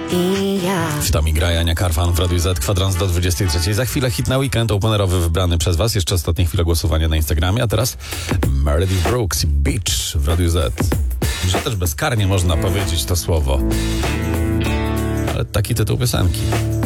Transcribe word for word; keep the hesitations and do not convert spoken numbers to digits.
i ja. W to mi gra Jania Karfan w Radiu Z, kwadrans do dwudziestej trzeciej. Za chwilę hit na weekend openerowy wybrany przez was. Jeszcze ostatnie chwile głosowania na Instagramie, a teraz Meredith Brooks i Beach w Radiu Z. Że też bezkarnie można powiedzieć to słowo. Ale taki tytuł piosenki.